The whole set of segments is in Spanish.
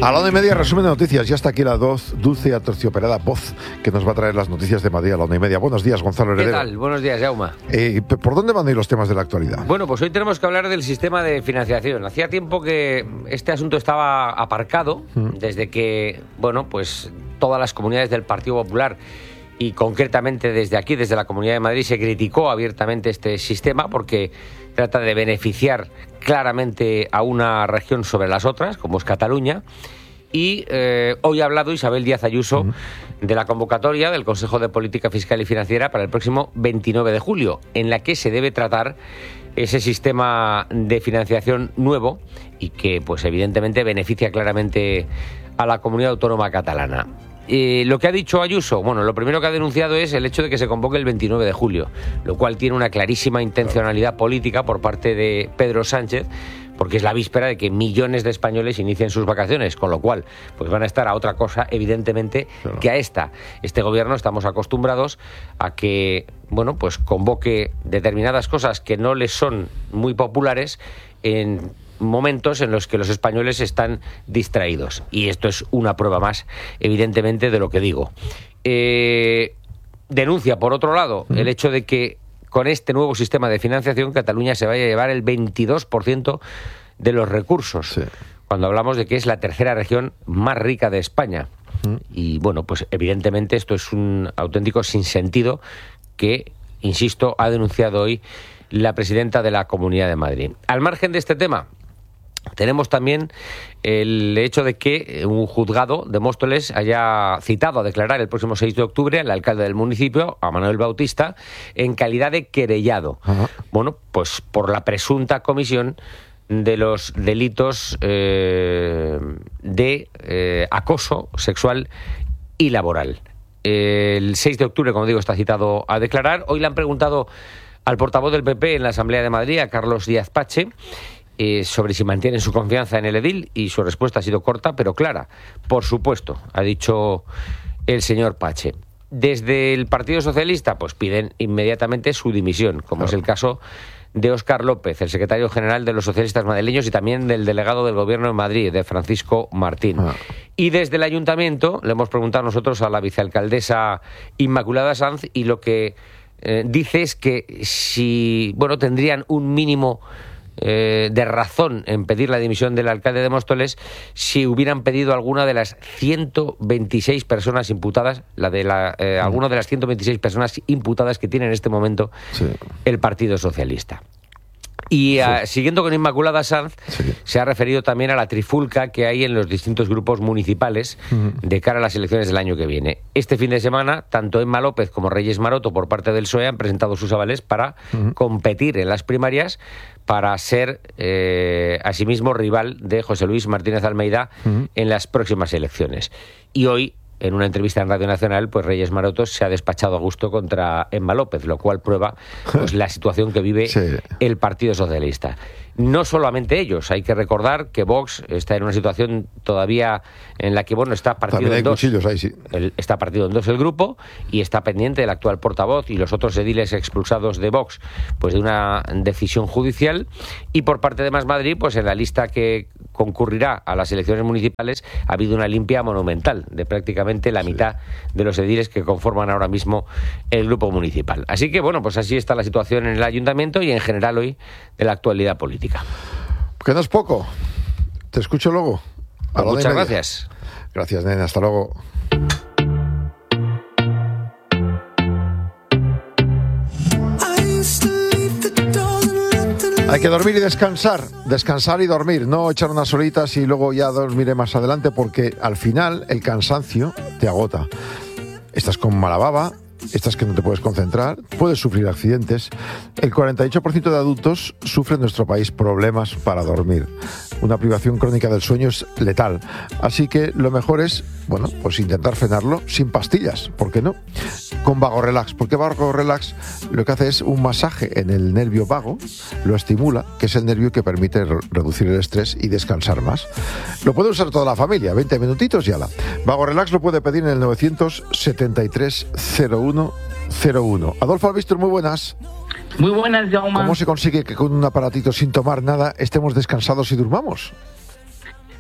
A la 1:30, resumen de noticias. Ya está aquí la dulce y aterciopelada voz que nos va a traer las noticias de Madrid a la 1:30. Buenos días, Gonzalo Heredero. ¿Qué tal? Buenos días, Jaume. ¿Por dónde van a ir los temas de la actualidad? Bueno, pues hoy tenemos que hablar del sistema de financiación. Hacía tiempo que este asunto estaba aparcado, desde que, bueno, pues todas las comunidades del Partido Popular y concretamente desde aquí, desde la Comunidad de Madrid, se criticó abiertamente este sistema porque trata de beneficiar claramente a una región sobre las otras, como es Cataluña. Y hoy ha hablado Isabel Díaz Ayuso de la convocatoria del Consejo de Política Fiscal y Financiera para el próximo 29 de julio, en la que se debe tratar ese sistema de financiación nuevo y que, pues evidentemente, beneficia claramente a la comunidad autónoma catalana. Lo que ha dicho Ayuso, bueno, lo primero que ha denunciado es el hecho de que se convoque el 29 de julio, lo cual tiene una clarísima intencionalidad política por parte de Pedro Sánchez, porque es la víspera de que millones de españoles inicien sus vacaciones, con lo cual pues van a estar a otra cosa, evidentemente, claro, que a esta. Este gobierno estamos acostumbrados a que, bueno, pues convoque determinadas cosas que no les son muy populares en momentos en los que los españoles están distraídos. Y esto es una prueba más, evidentemente, de lo que digo. Denuncia, por otro lado, el hecho de que con este nuevo sistema de financiación Cataluña se vaya a llevar el 22% de los recursos, sí, cuando hablamos de que es la tercera región más rica de España. Y bueno, pues evidentemente esto es un auténtico sinsentido que, insisto, ha denunciado hoy la presidenta de la Comunidad de Madrid. Al margen de este tema, tenemos también el hecho de que un juzgado de Móstoles haya citado a declarar el próximo 6 de octubre al alcalde del municipio, a Manuel Bautista, en calidad de querellado. Bueno, pues por la presunta comisión de los delitos de acoso sexual y laboral. El 6 de octubre, como digo, está citado a declarar. Hoy le han preguntado al portavoz del PP en la Asamblea de Madrid, a Carlos Díaz Pache, sobre si mantienen su confianza en el edil, y su respuesta ha sido corta pero clara. Por supuesto, ha dicho el señor Pache. Desde el Partido Socialista pues piden inmediatamente su dimisión, como claro, es el caso de Óscar López, el secretario general de los socialistas madrileños, y también del delegado del Gobierno en Madrid, de Francisco Martín. Y desde el Ayuntamiento le hemos preguntado nosotros a la vicealcaldesa Inmaculada Sanz, y lo que dice es que si, bueno, tendrían un mínimo de razón en pedir la dimisión del alcalde de Móstoles si hubieran pedido alguna de las 126 personas imputadas, alguna de las 126 personas imputadas que tiene en este momento el Partido Socialista. Y siguiendo con Inmaculada Sanz, se ha referido también a la trifulca que hay en los distintos grupos municipales de cara a las elecciones del año que viene. Este fin de semana, tanto Emma López como Reyes Maroto, por parte del PSOE, han presentado sus avales para competir en las primarias, para ser asimismo rival de José Luis Martínez Almeida en las próximas elecciones. Y hoy, en una entrevista en Radio Nacional, pues Reyes Maroto se ha despachado a gusto contra Emma López, lo cual prueba pues la situación que vive el Partido Socialista. No solamente ellos, hay que recordar que Vox está en una situación todavía en la que, bueno, está partido en dos. Ahí, está partido en dos el grupo, y está pendiente el actual portavoz y los otros ediles expulsados de Vox pues de una decisión judicial. Y por parte de Más Madrid, pues en la lista que concurrirá a las elecciones municipales ha habido una limpia monumental de prácticamente la mitad de los ediles que conforman ahora mismo el grupo municipal. Así que, bueno, pues así está la situación en el ayuntamiento y en general hoy de la actualidad política. Que no es poco. Te escucho luego. Muchas gracias. Gracias, nena. Hasta luego. Hay que dormir y descansar. Descansar y dormir. No echar unas horitas y luego ya dormiré más adelante, porque al final el cansancio te agota. Estás con mala baba, estás que no te puedes concentrar, puedes sufrir accidentes. El 48% de adultos sufre en nuestro país problemas para dormir. Una privación crónica del sueño es letal. Así que lo mejor es, bueno, pues intentar frenarlo sin pastillas. ¿Por qué no? Con Vago Relax. Porque Vago Relax lo que hace es un masaje en el nervio vago, lo estimula, que es el nervio que permite reducir el estrés y descansar más. Lo puede usar toda la familia, 20 minutitos y ala. Vago Relax lo puede pedir en el 973 0101. Adolfo Albistor, muy buenas. Muy buenas, Jaume. ¿Cómo se consigue que con un aparatito sin tomar nada estemos descansados y durmamos?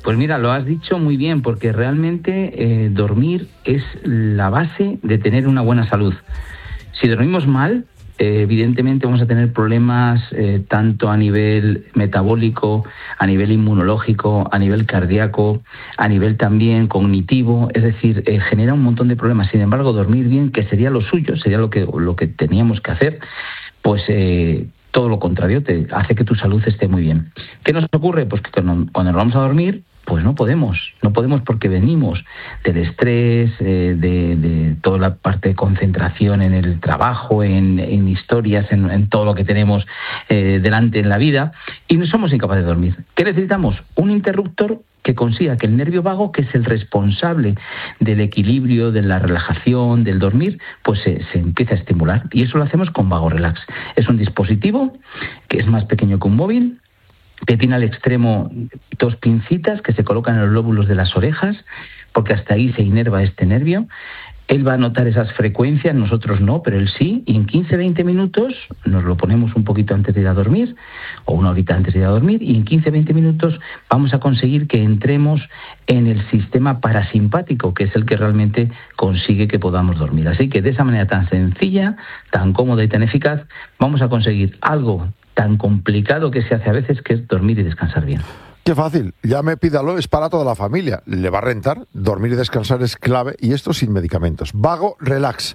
Pues mira, lo has dicho muy bien, porque realmente dormir es la base de tener una buena salud. Si dormimos mal, evidentemente vamos a tener problemas tanto a nivel metabólico, a nivel inmunológico, a nivel cardíaco, a nivel también cognitivo, es decir, genera un montón de problemas. Sin embargo, dormir bien, que sería lo suyo, sería lo que teníamos que hacer, pues todo lo contrario, te hace que tu salud esté muy bien. ¿Qué nos ocurre? Pues que cuando nos vamos a dormir, pues no podemos porque venimos del estrés, de toda la parte de concentración en el trabajo, en historias, en todo lo que tenemos delante en la vida, y no somos incapaces de dormir. ¿Qué necesitamos? Un interruptor que consiga que el nervio vago, que es el responsable del equilibrio, de la relajación, del dormir, pues se empiece a estimular. Y eso lo hacemos con Vago Relax. Es un dispositivo que es más pequeño que un móvil, que tiene al extremo 2 pincitas que se colocan en los lóbulos de las orejas, porque hasta ahí se inerva este nervio. Él va a notar esas frecuencias, nosotros no, pero él sí, y en 15-20 minutos nos lo ponemos un poquito antes de ir a dormir, o una horita antes de ir a dormir, y en 15-20 minutos vamos a conseguir que entremos en el sistema parasimpático, que es el que realmente consigue que podamos dormir. Así que de esa manera tan sencilla, tan cómoda y tan eficaz, vamos a conseguir algo tan complicado que se hace a veces, que es dormir y descansar bien. Qué fácil, llame, pídalo, es para toda la familia. Le va a rentar, dormir y descansar es clave, y esto sin medicamentos. Vago Relax,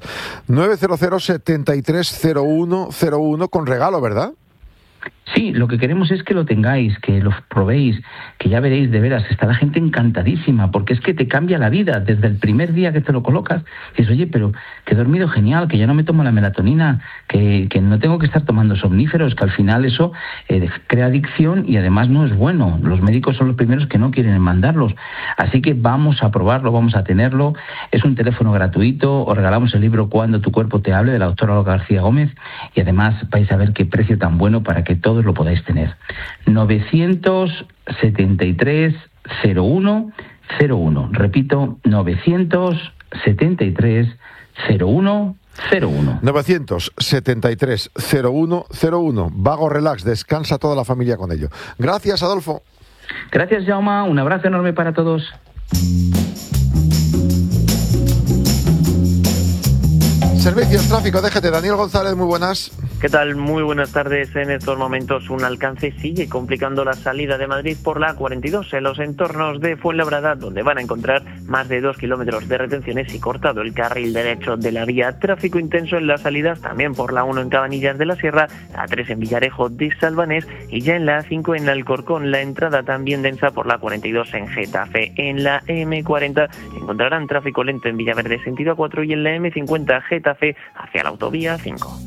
900-730101 con regalo, ¿verdad? Sí, lo que queremos es que lo tengáis, que lo probéis, que ya veréis, de veras, está la gente encantadísima, porque es que te cambia la vida. Desde el primer día que te lo colocas, dices, oye, pero que he dormido genial, que ya no me tomo la melatonina, que no tengo que estar tomando somníferos, que al final eso crea adicción y además no es bueno. Los médicos son los primeros que no quieren mandarlos. Así que vamos a probarlo, vamos a tenerlo. Es un teléfono gratuito, os regalamos el libro Cuando tu cuerpo te hable, de la doctora Olga García Gómez, y además vais a ver qué precio tan bueno para que todos lo podáis tener. 973-0101. Repito, 973-0101. 973-0101. Vago Relax, descansa toda la familia con ello. Gracias, Adolfo. Gracias, Jaume. Un abrazo enorme para todos. Servicios, tráfico, DGT. Daniel González, muy buenas. ¿Qué tal? Muy buenas tardes. En estos momentos un alcance sigue complicando la salida de Madrid por la A42 en los entornos de Fuenlabrada, donde van a encontrar más de 2 kilómetros de retenciones y cortado el carril derecho de la vía. Tráfico intenso en las salidas también por la 1 en Cabanillas de la Sierra, la 3 en Villarejo de Salvanés y ya en la A5 en Alcorcón. La entrada también densa por la 42 en Getafe. En la M40 encontrarán tráfico lento en Villaverde sentido A4 y en la M50 Getafe hacia la autovía 5.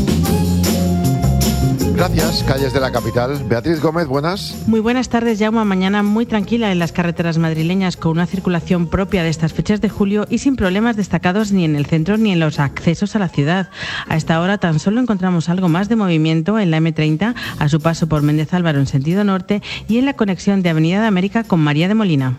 Gracias, calles de la capital. Beatriz Gómez, buenas. Muy buenas tardes, Jaume. Mañana muy tranquila en las carreteras madrileñas, con una circulación propia de estas fechas de julio y sin problemas destacados ni en el centro ni en los accesos a la ciudad. A esta hora tan solo encontramos algo más de movimiento en la M30 a su paso por Méndez Álvaro en sentido norte y en la conexión de Avenida de América con María de Molina.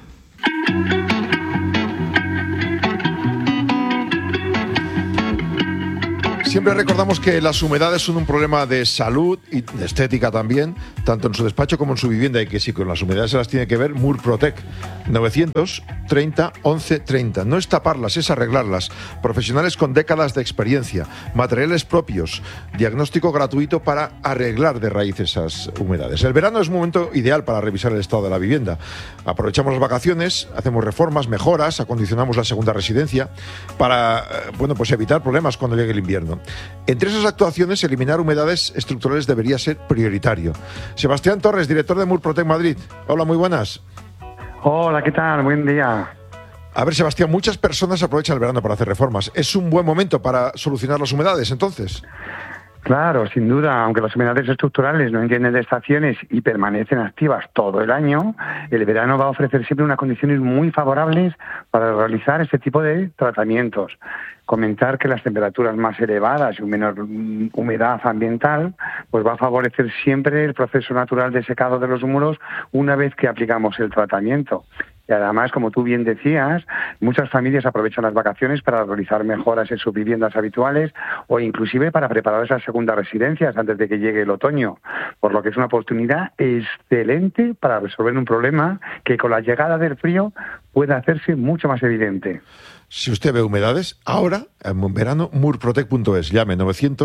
Siempre recordamos que las humedades son un problema de salud y de estética también, tanto en su despacho como en su vivienda, y que si con las humedades se las tiene que ver, Murprotec, 930 11 30. No es taparlas, es arreglarlas. Profesionales con décadas de experiencia, materiales propios, diagnóstico gratuito para arreglar de raíz esas humedades. El verano es un momento ideal para revisar el estado de la vivienda. Aprovechamos las vacaciones, hacemos reformas, mejoras, acondicionamos la segunda residencia para pues evitar problemas cuando llegue el invierno. Entre esas actuaciones, eliminar humedades estructurales debería ser prioritario. Sebastián Torres, director de Murprotec Madrid. Hola, muy buenas. Hola, ¿qué tal? Buen día. A ver, Sebastián, muchas personas aprovechan el verano para hacer reformas. ¿Es un buen momento para solucionar las humedades, entonces? Claro, sin duda, aunque las humedades estructurales no entienden de estaciones y permanecen activas todo el año, el verano va a ofrecer siempre unas condiciones muy favorables para realizar este tipo de tratamientos. Comentar que las temperaturas más elevadas y menor humedad ambiental pues va a favorecer siempre el proceso natural de secado de los muros una vez que aplicamos el tratamiento. Y además, como tú bien decías, muchas familias aprovechan las vacaciones para realizar mejoras en sus viviendas habituales o inclusive para preparar esas segundas residencias antes de que llegue el otoño, por lo que es una oportunidad excelente para resolver un problema que con la llegada del frío puede hacerse mucho más evidente. Si usted ve humedades, ahora, en verano, murprotec.es, llame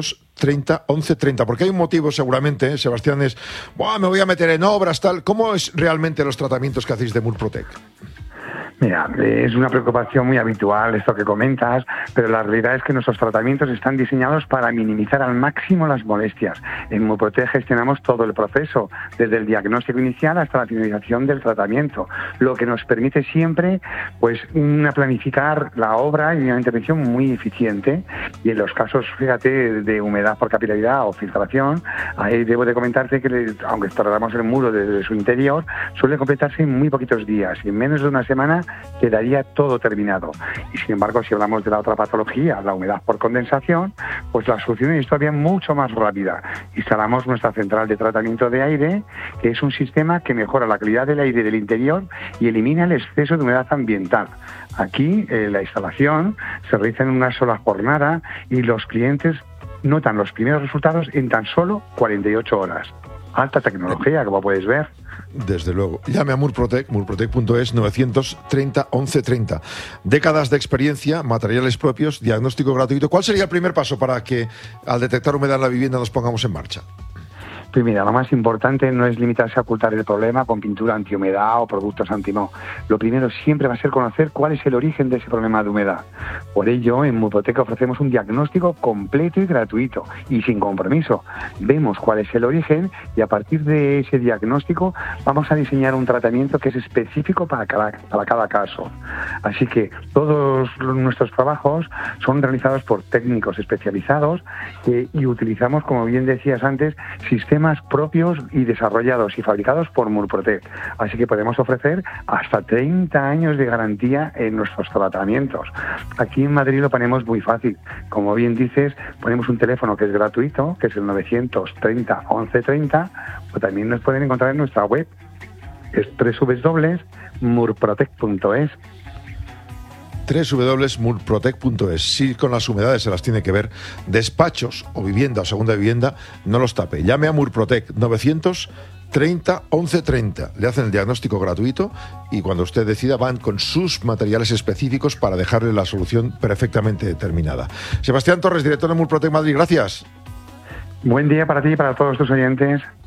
930 11 30, porque hay un motivo seguramente, Sebastián, es, me voy a meter en obras, tal. ¿Cómo es realmente los tratamientos que hacéis de Murprotec? Mira, es una preocupación muy habitual esto que comentas, pero la realidad es que nuestros tratamientos están diseñados para minimizar al máximo las molestias. En Murprotec gestionamos todo el proceso, desde el diagnóstico inicial hasta la finalización del tratamiento, lo que nos permite siempre pues planificar la obra y una intervención muy eficiente. Y en los casos, fíjate, de humedad por capilaridad o filtración, ahí debo de comentarte que aunque tratamos el muro desde su interior, suele completarse en muy poquitos días y en menos de una semana quedaría todo terminado. Y sin embargo, si hablamos de la otra patología, la humedad por condensación, pues la solución es todavía mucho más rápida. Instalamos nuestra central de tratamiento de aire, que es un sistema que mejora la calidad del aire del interior y elimina el exceso de humedad ambiental. Aquí la instalación se realiza en una sola jornada y los clientes notan los primeros resultados en tan solo 48 horas. Alta tecnología, como puedes ver. Desde luego. Llame a Murprotec, murprotec.es, 930 11 30. Décadas de experiencia, materiales propios, diagnóstico gratuito. ¿Cuál sería el primer paso para que al detectar humedad en la vivienda nos pongamos en marcha? Pues mira, lo más importante no es limitarse a ocultar el problema con pintura antihumedad o productos anti-moho. Lo primero siempre va a ser conocer cuál es el origen de ese problema de humedad. Por ello, en Murprotec ofrecemos un diagnóstico completo y gratuito y sin compromiso. Vemos cuál es el origen y a partir de ese diagnóstico vamos a diseñar un tratamiento que es específico para cada caso. Así que todos nuestros trabajos son realizados por técnicos especializados y utilizamos, como bien decías antes, sistemas propios y desarrollados y fabricados por Murprotec. Así que podemos ofrecer hasta 30 años de garantía en nuestros tratamientos. Aquí en Madrid lo ponemos muy fácil. Como bien dices, ponemos un teléfono que es gratuito, que es el 930 11 30, o también nos pueden encontrar en nuestra web, es www.murprotec.es. www.murprotec.es. Si con las humedades se las tiene que ver, despachos o vivienda o segunda vivienda, no los tape. Llame a Murprotec 930 11 30. Le hacen el diagnóstico gratuito y cuando usted decida van con sus materiales específicos para dejarle la solución perfectamente determinada. Sebastián Torres, director de Murprotec Madrid, gracias. Buen día para ti y para todos tus oyentes.